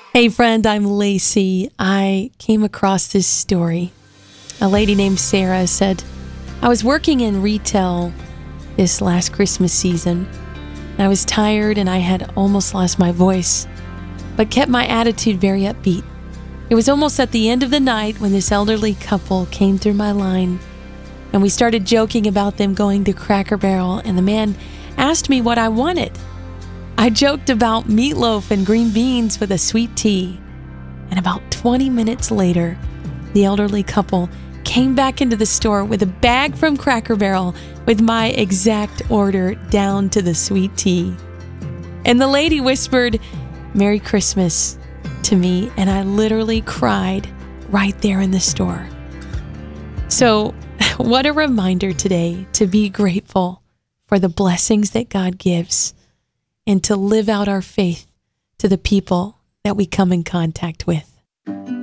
Hey friend, I'm Lacey. I came across this story. A lady named Sarah said, I was working in retail this last Christmas season. I was tired and I had almost lost my voice, but kept my attitude very upbeat. It was almost at the end of the night when this elderly couple came through my line, and we started joking about them going to Cracker Barrel, and the man asked me what I wanted. I joked about meatloaf and green beans with a sweet tea. And about 20 minutes later, the elderly couple came back into the store with a bag from Cracker Barrel with my exact order down to the sweet tea. And the lady whispered, "Merry Christmas," to me, and I literally cried right there in the store. So, what a reminder today to be grateful for the blessings that God gives, and to live out our faith to the people that we come in contact with.